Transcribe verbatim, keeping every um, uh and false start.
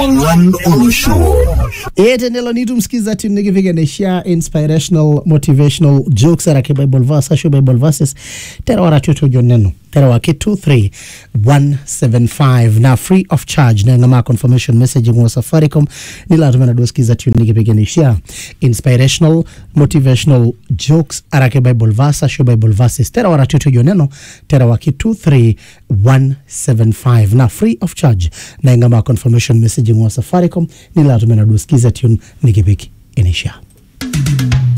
One on show. Ete nelo nitu msikiza timu nikifika na share inspirational motivational jokes arake Bible verse asho Bible verses tera wara chocho joneno tera wake two three one seven five na free of charge na ngama confirmation message ngwa Safaricom nila tumena dosikiza timu nikifika na share inspirational motivational jokes arake Bible verse asho Bible verses tera wara chocho joneno tera wake two three one seven five na free of charge na ngama confirmation message ngwa Safaricom nila tumena dosikiza timu nikifika inisha.